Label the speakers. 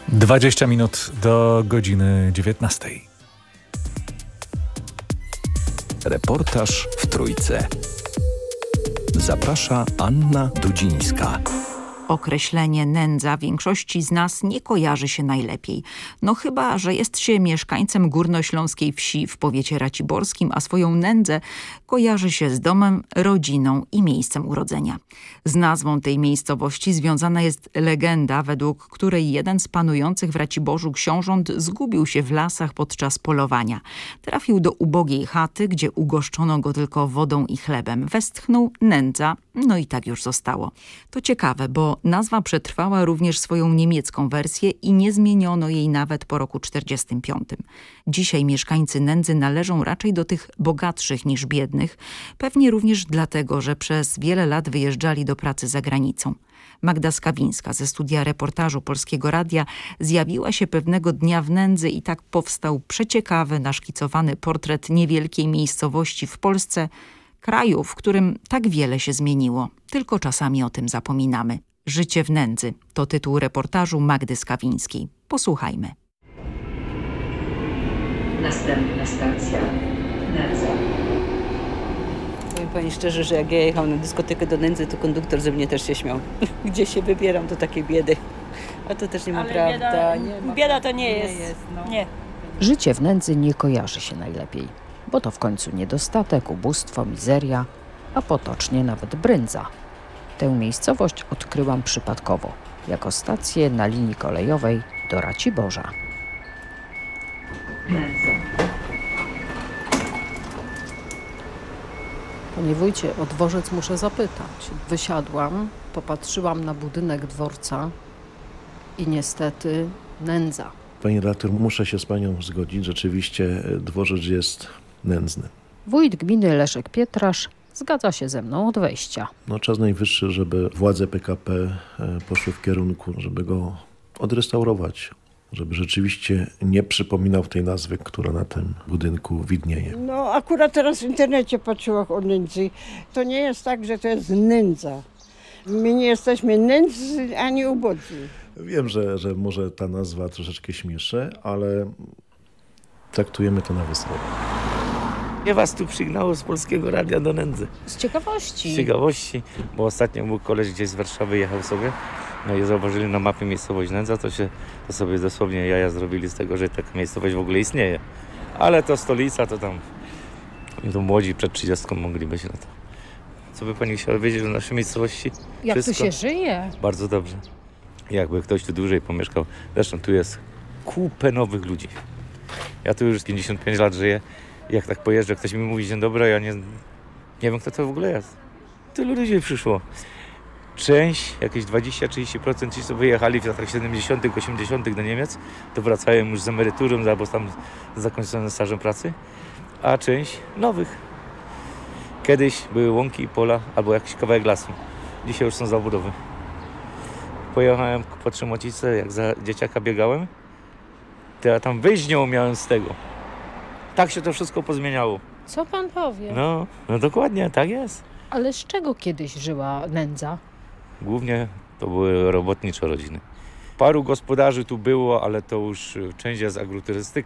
Speaker 1: 20 minut do godziny 19.
Speaker 2: Reportaż w Trójce. Zaprasza Anna Dudzińska.
Speaker 3: Określenie nędza większości z nas nie kojarzy się najlepiej. No chyba, że jest się mieszkańcem górnośląskiej wsi w powiecie raciborskim, a swoją nędzę kojarzy się z domem, rodziną i miejscem urodzenia. Z nazwą tej miejscowości związana jest legenda, według której jeden z panujących w Raciborzu książąt zgubił się w lasach podczas polowania. Trafił do ubogiej chaty, gdzie ugoszczono go tylko wodą i chlebem. Westchnął nędza, no i tak już zostało. To ciekawe, bo nazwa przetrwała również swoją niemiecką wersję i nie zmieniono jej nawet po roku 1945. Dzisiaj mieszkańcy Nędzy należą raczej do tych bogatszych niż biednych, pewnie również dlatego, że przez wiele lat wyjeżdżali do pracy za granicą. Magda Skawińska ze studia reportażu Polskiego Radia zjawiła się pewnego dnia w Nędzy i tak powstał przeciekawy, naszkicowany portret niewielkiej miejscowości w Polsce, kraju, w którym tak wiele się zmieniło. Tylko czasami o tym zapominamy. Życie w Nędzy to tytuł reportażu Magdy Skawińskiej. Posłuchajmy.
Speaker 4: Następna stacja Nędza.
Speaker 5: Powiem pani szczerze, że jak ja jechałam na dyskotekę do Nędzy, to konduktor ze mnie też się śmiał. Gdzie się wybieram do takiej biedy. A to też nie ma prawda.
Speaker 6: Bieda to nie jest.
Speaker 5: No.
Speaker 6: Nie.
Speaker 7: Życie w nędzy nie kojarzy się najlepiej, bo to w końcu niedostatek, ubóstwo, mizeria, a potocznie nawet brędza. Tę miejscowość odkryłam przypadkowo, jako stację na linii kolejowej do Raciborza.
Speaker 4: Nędza.
Speaker 8: Panie wójcie, o dworzec muszę zapytać. Wysiadłam, popatrzyłam na budynek dworca i niestety nędza.
Speaker 9: Pani redaktor, muszę się z panią zgodzić. Rzeczywiście dworzec jest nędzny.
Speaker 7: Wójt gminy Leszek Pietrasz zgadza się ze mną od wejścia.
Speaker 9: No, czas najwyższy, żeby władze PKP poszły w kierunku, żeby go odrestaurować, żeby rzeczywiście nie przypominał tej nazwy, która na tym budynku widnieje.
Speaker 6: No akurat teraz w internecie patrzyłam o nędzy. To nie jest tak, że to jest nędza. My nie jesteśmy nędzy ani ubodzy.
Speaker 9: Wiem, że może ta nazwa troszeczkę śmieszy, ale traktujemy to na wysoko.
Speaker 10: Mnie was tu przygnało z Polskiego Radia do Nędzy.
Speaker 7: Z ciekawości.
Speaker 10: Z ciekawości, bo ostatnio mój koleś gdzieś z Warszawy jechał sobie, no i zauważyli na mapie miejscowość Nędza, to sobie dosłownie jaja zrobili z tego, że taka miejscowość w ogóle istnieje. Ale to stolica, to tam to młodzi przed 30 mogliby się na to. Co by pani chciała wiedzieć o naszej miejscowości?
Speaker 7: Jak
Speaker 10: Wszystko?
Speaker 7: tu się żyje?
Speaker 10: Bardzo dobrze. Jakby ktoś tu dłużej pomieszkał. Zresztą tu jest kupę nowych ludzi. Ja tu już 55 lat żyję. Jak tak pojeżdżę, ktoś mi mówi dzień dobry, ja nie wiem, kto to w ogóle jest. Tylu ludzi przyszło. Część, jakieś 20-30% ci, co wyjechali w latach 70., 80. do Niemiec, to wracają już z emeryturą albo tam z zakończonym stażem pracy, a część nowych. Kiedyś były łąki i pola albo jakiś kawałek lasu. Dzisiaj już są zabudowy. Pojechałem po Trzymocice, jak za dzieciaka biegałem, to ja tam wyjść nie umiałem z tego. Tak się to wszystko pozmieniało.
Speaker 7: Co pan powie?
Speaker 10: No dokładnie, tak jest.
Speaker 7: Ale z czego kiedyś żyła nędza?
Speaker 10: Głównie to były robotnicze rodziny. Paru gospodarzy tu było, ale to już część jest agroturystyk,